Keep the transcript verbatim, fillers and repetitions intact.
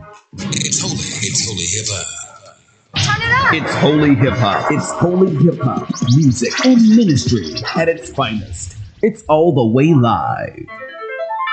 It's holy. It's holy hip hop. Turn it up. It's holy hip hop. It's holy hip hop. Music and ministry at its finest. It's all the way live.